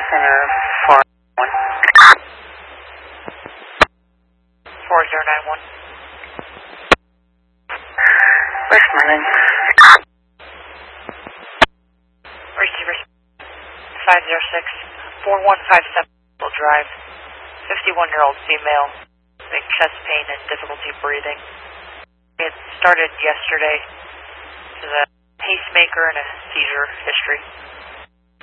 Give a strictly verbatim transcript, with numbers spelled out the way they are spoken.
Center four one. four zero nine one. Westmoreland. Receiver five zero six four one five seven will drive. fifty-one-year-old female, big chest pain and difficulty breathing. It started yesterday. There's a pacemaker and a seizure history.